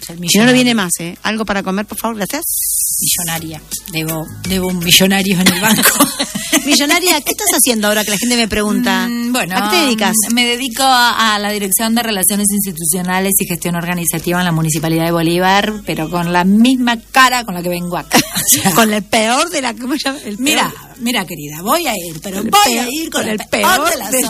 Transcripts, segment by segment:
Si no viene más, algo para comer, por favor, gracias. Millonaria. Debo un millonario en el banco. Millonaria, ¿qué estás haciendo ahora que la gente me pregunta? Bueno, ¿a qué te dedicas? Me dedico a la Dirección de Relaciones Institucionales y Gestión Organizativa en la Municipalidad de Bolívar, pero con la misma cara con la que vengo acá. O sea, con el peor de la... ¿cómo se llama? Mira, querida, voy a ir, pero voy a ir con el peor de las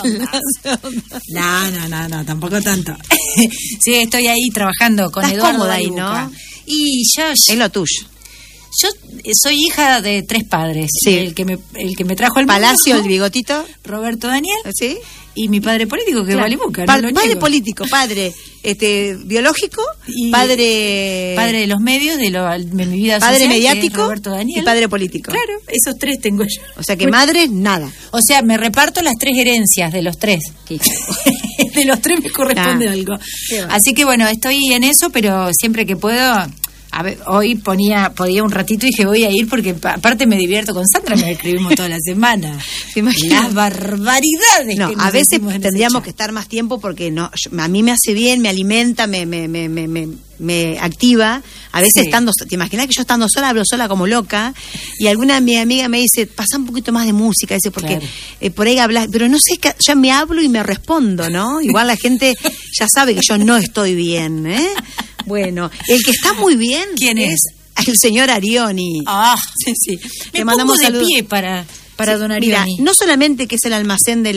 ondas. No, tampoco tanto. Sí, estoy ahí trabajando con Eduardo. Estás cómoda ahí, ¿no? Y yo... Es lo tuyo. Yo soy hija de 3 padres. Sí. El que me trajo el Palacio, mundo, el bigotito. Roberto Daniel. Sí. Y mi padre político, que es Balibuca. Padre político, padre biológico, y padre de los medios, de mi vida padre social, mediático, Roberto Daniel. Y padre político. Claro, esos 3 tengo yo. O sea que madre, nada. O sea, me reparto las 3 herencias de los 3. De los 3 me corresponde algo. Así que bueno, estoy en eso, pero siempre que puedo... A ver, hoy podía un ratito y dije voy a ir porque aparte me divierto con Sandra, me escribimos toda la semana. Las barbaridades. No, a veces tendríamos que estar más tiempo porque a mí me hace bien, me alimenta, me activa. A veces te imaginas que yo estando sola hablo sola como loca y alguna de mis amigas me dice, pasa un poquito más de música, dice, porque por ahí hablas, pero no sé, ya me hablo y me respondo, ¿no? Igual la gente ya sabe que yo no estoy bien, Bueno, el que está muy bien... ¿Quién es? El señor Arioni. Sí. Le mandamos de pie para don Arioni. Mira, no solamente que es el almacén del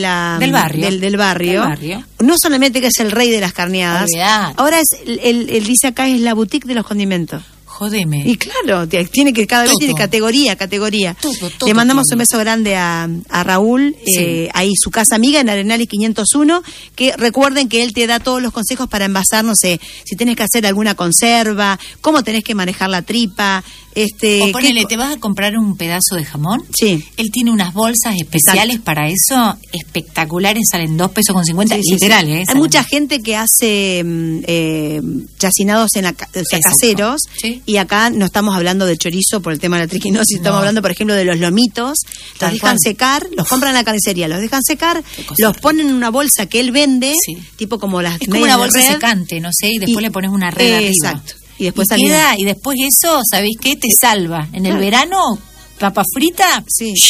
barrio, no solamente que es el rey de las carneadas, ahora él dice acá es la boutique de los condimentos. Jódeme. Y claro, tiene que cada vez tiene categoría. Todo, le mandamos un beso grande a Raúl, ahí su casa amiga en Arenales 501, que recuerden que él te da todos los consejos para envasar, no sé, si tenés que hacer alguna conserva, cómo tenés que manejar la tripa, o ponele, ¿te vas a comprar un pedazo de jamón? Sí. Él tiene unas bolsas especiales para eso, espectaculares, salen $2.50 pesos, literal, Hay mucha gente que hace chacinados caseros, y acá no estamos hablando de chorizo por el tema de la triquinosis, estamos hablando, por ejemplo, de los lomitos, los dejan secar, los compran en la carnicería, los dejan secar, los ponen en una bolsa que él vende, tipo como las... Es como una bolsa secante, no sé, y después le pones una red arriba. Exacto. Y después y después eso, ¿sabéis qué? Te salva. En el verano, papa frita,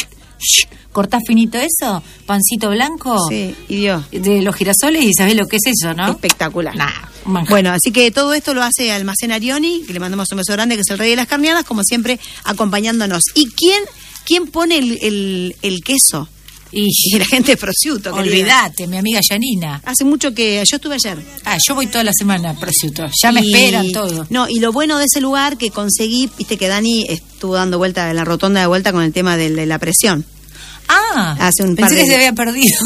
cortás finito eso, pancito blanco, y Dios, de los girasoles, y sabés lo que es eso, ¿no? Espectacular. Bueno, así que todo esto lo hace Almacén Arioni, que le mandamos un beso grande, que es el rey de las carneadas, como siempre, acompañándonos. ¿Y quién pone el queso? Y la gente de prosciutto. Olvídate, mi amiga Janina. Hace mucho que... Yo estuve ayer. Yo voy toda la semana a prosciutto. Ya me esperan todo. No, y lo bueno de ese lugar que conseguí, viste que Dani estuvo dando vuelta en la rotonda de vuelta con el tema de la presión. Pensé que se había perdido.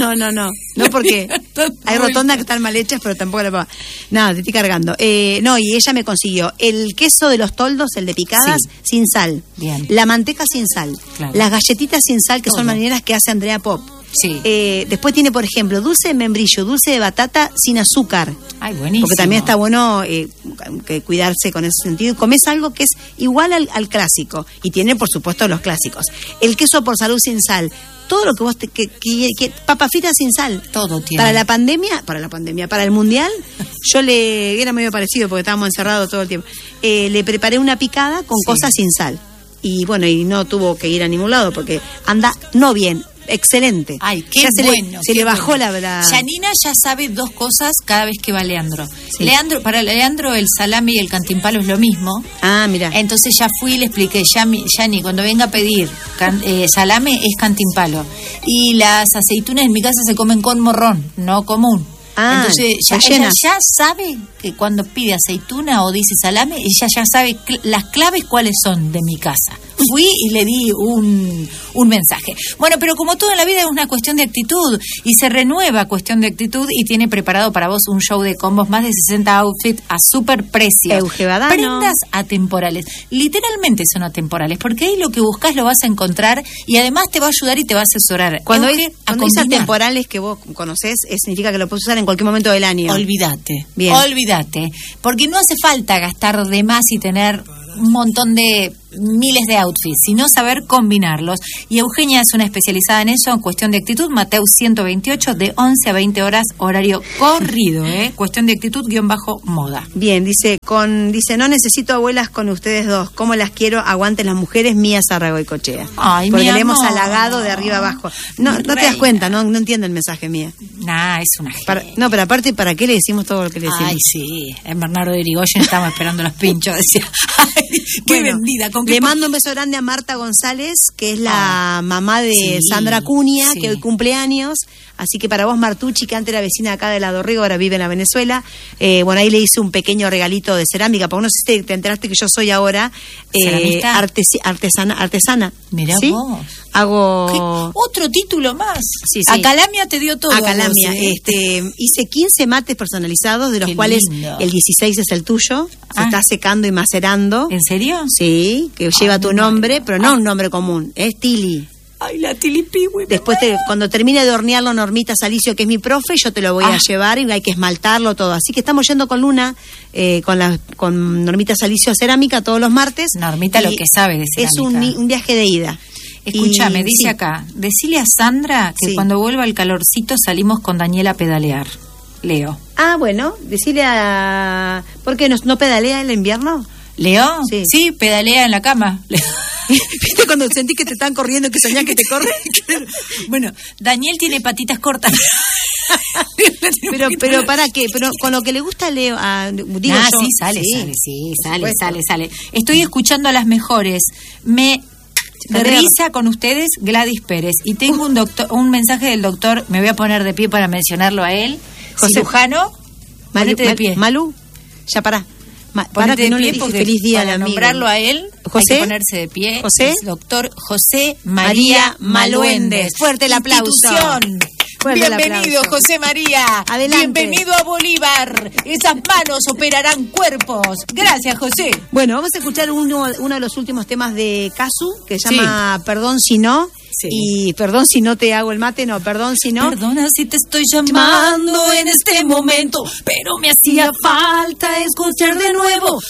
No, porque hay rotondas que están mal hechas, pero tampoco la... Nada, te estoy cargando. No, y ella me consiguió el queso de los toldos, el de picadas, sin sal. Bien. La manteca sin sal. Claro. Las galletitas sin sal, que son marineras que hace Andrea Pop. Sí. Después tiene, por ejemplo, dulce de membrillo, dulce de batata sin azúcar. Ay, buenísimo. Porque también está bueno que cuidarse con ese sentido. Comes algo que es igual al clásico. Y tiene, por supuesto, los clásicos. El queso por salud sin sal. Todo lo que vos papas fritas sin sal. Todo tiene. Para el mundial, era medio parecido porque estábamos encerrados todo el tiempo. Le preparé una picada con cosas sin sal. Y bueno, y no tuvo que ir a ningún lado porque anda no bien. Excelente. Ay, qué bueno. Se le bajó la verdad. Janina ya sabe 2 cosas cada vez que va Leandro. Para Leandro el salame y el cantimpalo es lo mismo. Mira. Entonces ya fui y le expliqué, Yani, cuando venga a pedir salame es cantimpalo. Y las aceitunas en mi casa se comen con morrón, no común. Entonces ella ya sabe que cuando pide aceituna o dice salame, ella ya sabe las claves cuáles son de mi casa. Fui y le di un mensaje. Bueno, pero como todo en la vida es una cuestión de actitud y se renueva cuestión de actitud y tiene preparado para vos un show de combos, más de 60 outfits a super precios. Eugevadano. Prendas atemporales. Literalmente son atemporales porque ahí lo que buscas lo vas a encontrar y además te va a ayudar y te va a asesorar. Cuando dice atemporales que vos conocés, significa que lo puedes usar en cualquier momento del año. Olvídate. Bien. Olvídate. Porque no hace falta gastar de más y tener un montón de miles de outfits, sino saber combinarlos. Y Eugenia es una especializada en eso, en cuestión de actitud. Mateo 128, de 11 a 20 horas, horario corrido, cuestión de actitud _moda. Bien, dice, no necesito abuelas con ustedes dos, ¿cómo las quiero? Aguanten las mujeres, Mía Sarragoicochea. Ay, porque le hemos halagado de arriba abajo. No te das cuenta, no entiendo el mensaje, Mía. Nah, es una genia. No, pero aparte, ¿para qué le decimos todo lo que le decimos? Ay, sí, en Bernardo de Irigoyen estamos esperando los pinchos, decía. Ay, qué bueno, vendida. Le mando un beso grande a Marta González, que es la mamá de Sandra Cunha, que hoy cumpleaños. Así que para vos, Martucci, que antes era vecina acá de la Dorrego, ahora vive en la Venezuela. Ahí le hice un pequeño regalito de cerámica, porque no sé si te enteraste que yo soy ahora artesana. Mirá ¿sí? vos. Hago... ¿Qué? Otro título más. Sí. Acalamia te dio todo. Acalamia. Hice 15 mates personalizados, de los cuales el 16 es el tuyo. Se está secando y macerando. ¿En serio? Sí, que lleva tu nombre, pero no un nombre común, es Tili. Ay, la Tilipiwi. Después, cuando termine de hornearlo, Normita Salicio, que es mi profe, yo te lo voy a llevar y hay que esmaltarlo todo. Así que estamos yendo con Luna, con Normita Salicio a cerámica todos los martes. Normita lo que sabe de cerámica. Es un viaje de ida. Escúchame, dice acá, decile a Sandra que cuando vuelva el calorcito salimos con Daniela a pedalear. Leo. Ah, bueno, decile a... ¿Por qué no pedalea el invierno? ¿Leo? Sí, pedalea en la cama. ¿Viste cuando sentís que te están corriendo, que soñás que te corren? Bueno, Daniel tiene patitas cortas. pero ¿para qué? Pero con lo que le gusta a Leo... sí, sale. Estoy escuchando a las mejores. Me risa con ustedes, Gladys Pérez. Y tengo un mensaje del doctor, me voy a poner de pie para mencionarlo a él. José Cirujano, ponete de pie. Malu, ya pará. Para que no le dije feliz día al amigo. Nombrarlo a él, José, hay que ponerse de pie. José, es doctor José María Maluéndez. Fuerte el aplauso. Bienvenido, José María. Adelante. Bienvenido a Bolívar. Esas manos operarán cuerpos. Gracias, José. Bueno, vamos a escuchar uno de los últimos temas de Casu, que se llama Perdón si no. Sí. Y perdón si no te hago el mate, no, perdón si no. Perdona si te estoy llamando en este momento, pero me hacía falta escuchar de nuevo